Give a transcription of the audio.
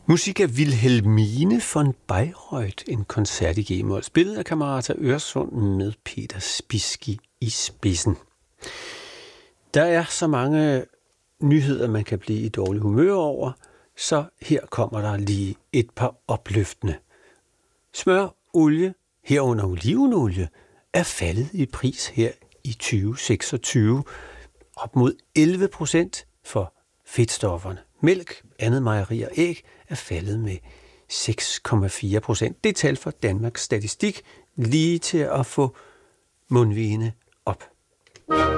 Musik af Wilhelmine von Bayreuth, en koncert i G-mol, spillet af Camerata Øresund med Peter Spitzky i spidsen. Der er så mange nyheder, man kan blive i dårlig humør over, så her kommer der lige et par opløftende. Smør, olie, herunder olivenolie, er faldet i pris her i 2026, op mod 11% for fedtstofferne. Mælk, andet mejeri og æg er faldet med 6,4%. Det er tal fra Danmarks Statistik, lige til at få mundvigene op.